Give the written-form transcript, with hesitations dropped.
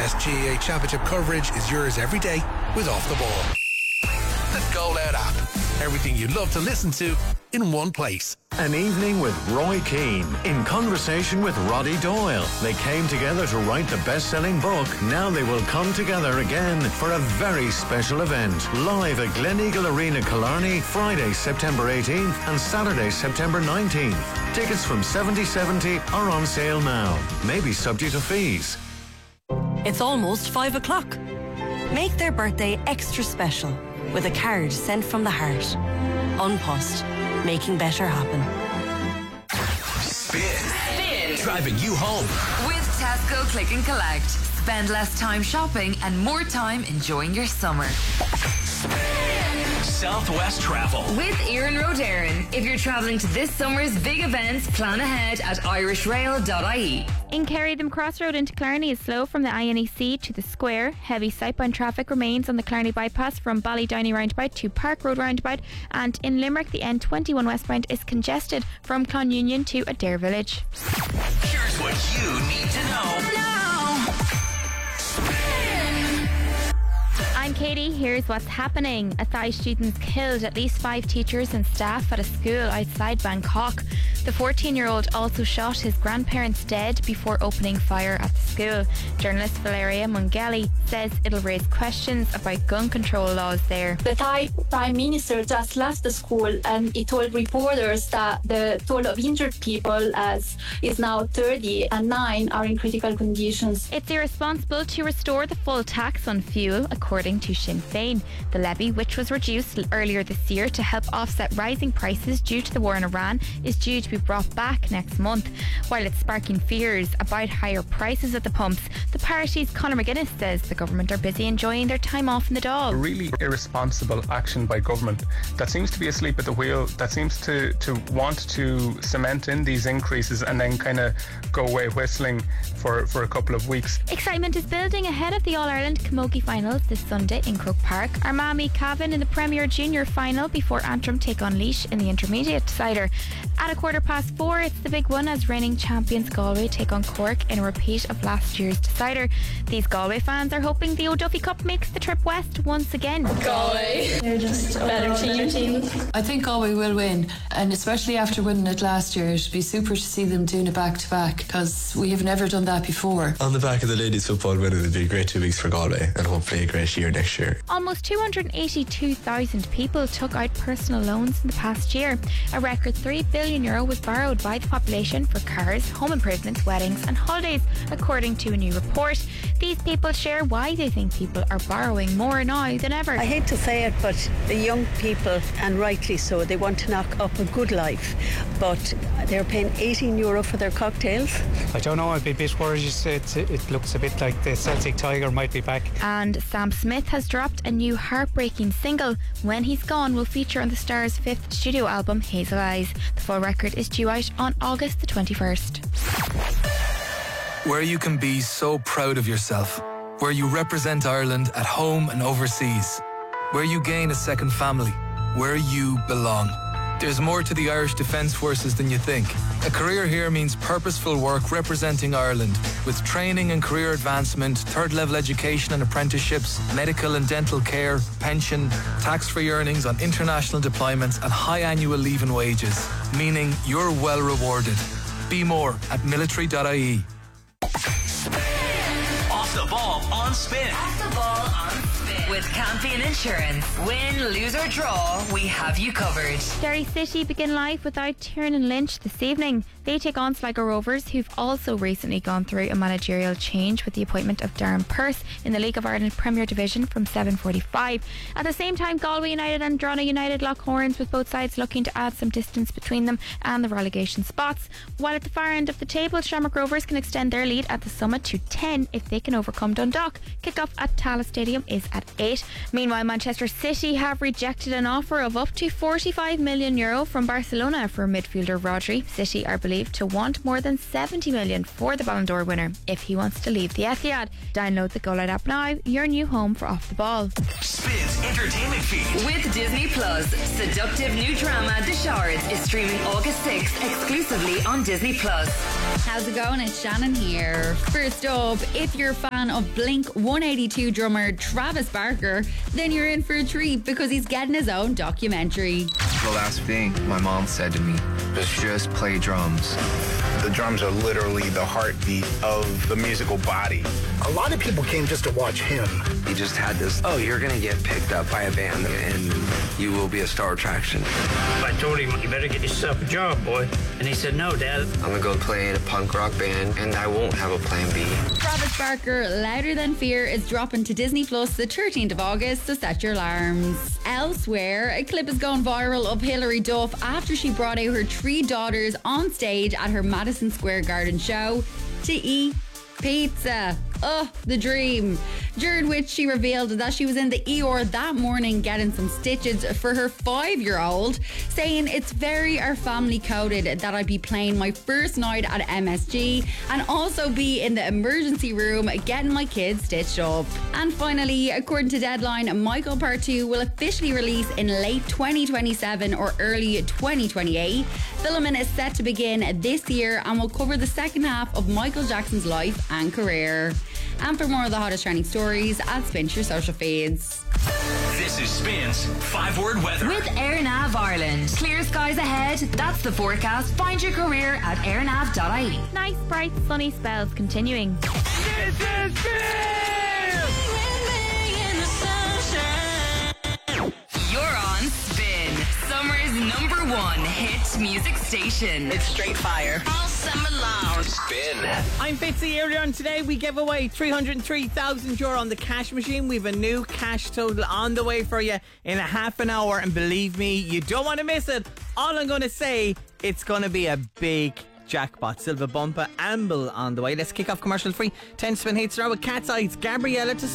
best GAA Championship coverage is yours every day with Off the Ball. The Go Loud app. Everything you'd love to listen to in one place. An evening with Roy Keane in conversation with Roddy Doyle. They came together to write the best-selling book. Now they will come together again for a very special event. Live at Gleneagle Arena, Killarney, Friday, September 18th and Saturday, September 19th. Tickets from 70/70 are on sale now. Maybe subject to fees. It's almost 5 o'clock. Make their birthday extra special with a card sent from the heart. Unpost. Making better happen. Spin. Driving you home. With Tesco Click and Collect. Spend less time shopping and more time enjoying your summer. Southwest Travel. With Ian Rodarin. If you're travelling to this summer's big events, plan ahead at irishrail.ie. In Kerry, the Crossroad into Killarney is slow from the INEC to the square. Heavy southbound traffic remains on the Killarney bypass from Ballydowney roundabout to Park Road roundabout. And in Limerick, the N21 westbound is congested from Clonunion to Adair Village. Here's what you need to know now. I'm Katie. Here's what's happening. Athy students killed at least 5 teachers and staff at a school outside Bangkok. The 14-year-old also shot his grandparents dead before opening fire at the school. Journalist Valeria Mungeli says it'll raise questions about gun control laws there. The Thai Prime Minister just left the school and he told reporters that the total of injured people is now 30 and 9 are in critical conditions. It's irresponsible to restore the full tax on fuel, according to Sinn Féin. The levy, which was reduced earlier this year to help offset rising prices due to the war in Iran, is due to be brought back next month. While it's sparking fears about higher prices at the pumps, the party's Conor McGuinness says the government are busy enjoying their time off in the Dáil. Really irresponsible action by government that seems to be asleep at the wheel, that seems to want to cement in these increases and then kind of go away whistling for a couple of weeks. Excitement is building ahead of the All-Ireland Camogie finals this Sunday in Croke Park. Armagh Cavan in the Premier Junior final before Antrim take on Laois in the intermediate decider. At 4:15, it's the big one as reigning champions Galway take on Cork in a repeat of last year's decider. These Galway fans are hoping the O'Duffy Cup makes the trip west once again. Galway, they're just a better team. I think Galway will win, and especially after winning it last year, it'd be super to see them doing it back to back because we have never done that before. On the back of the ladies football win, it'll be a great 2 weeks for Galway and hopefully a great year next year. Almost 282,000 people took out personal loans in the past year. A record €3 billion was borrowed by the population for cars, home improvements, weddings and holidays, according to a new report. These people share why they think people are borrowing more now than ever. I hate to say it, but the young people, and rightly so, they want to knock up a good life, but they're paying €18 for their cocktails. I don't know, I'd be a bit worried. It looks a bit like the Celtic Tiger might be back. And Sam Smith has dropped a new heartbreaking single. When He's Gone will feature on the Star's 5th studio album, Hazel Eyes. The full record is due out on August the 21st. Where you can be so proud of yourself. Where you represent Ireland at home and overseas. Where you gain a second family. Where you belong. There's more to the Irish Defence Forces than you think. A career here means purposeful work representing Ireland, with training and career advancement, third-level education and apprenticeships, medical and dental care, pension, tax-free earnings on international deployments and high annual leave and wages, meaning you're well rewarded. Be more at military.ie. Off the ball on Spin. Off the ball on Spin. With Campion Insurance. Win, lose or draw, we have you covered. Derry City begin life without Tiernan Lynch this evening. They take on Sligo Rovers, who've also recently gone through a managerial change with the appointment of Darren Pearce in the League of Ireland Premier Division from 7:45. At the same time, Galway United and Drogheda United lock horns, with both sides looking to add some distance between them and the relegation spots. While at the far end of the table, Shamrock Rovers can extend their lead at the Summit to 10 if they can overcome Dundalk. Kick-off at Tallaght Stadium is at 8. Meanwhile, Manchester City have rejected an offer of up to €45 million from Barcelona for midfielder Rodri. City are believed to want more than $70 million for the Ballon d'Or winner if he wants to leave the Etihad. Download the Go Loud app now, your new home for Off the Ball. Spins Entertainment Feed. With Disney Plus, seductive new drama The Shards is streaming August 6th exclusively on Disney Plus. How's it going? It's Shannon here. First up, if you're a fan fan of Blink 182 drummer Travis Barker, then you're in for a treat because he's getting his own documentary. The last thing my mom said to me was just play drums. The drums are literally the heartbeat of the musical body. A lot of people came just to watch him. He just had this, oh, you're going to get picked up by a band and you will be a star attraction. I told him, you better get yourself a job, boy. And he said, no, Dad. I'm going to go play in a punk rock band and I won't have a plan B. Travis Barker, Louder Than Fear, is dropping to Disney Plus the 13th of August, so set your alarms. Elsewhere, a clip is going viral of Hilary Duff after she brought out her 3 daughters on stage at her Madison Square Garden show to eat pizza. Oh, the dream. During which she revealed that she was in the ER that morning getting some stitches for her 5-year-old, saying it's very our family coded that I'd be playing my first night at MSG and also be in the emergency room getting my kids stitched up. And finally, according to Deadline, Michael Part 2 will officially release in late 2027 or early 2028. Filming is set to begin this year and will cover the second half of Michael Jackson's life and career. And for more of the hottest trending stories, add your social feeds. This is Spins 5-word weather. With AirNav Ireland. Clear skies ahead. That's the forecast. Find your career at airnav.ie. Nice, bright, sunny spells continuing. This is Spins! You're on Spin, summer's #1 hit music station. It's straight fire. All summer long. Spin. I'm Fitzy. Earlier on today, we gave away €303,000 on the cash machine. We've a new cash total on the way for you in a half an hour, and believe me, you don't want to miss it. All I'm going to say, it's going to be a big jackpot. Silver Bumper Amble on the way. Let's kick off commercial free. 10 spin hits now with Cat's Eyes. Gabriella to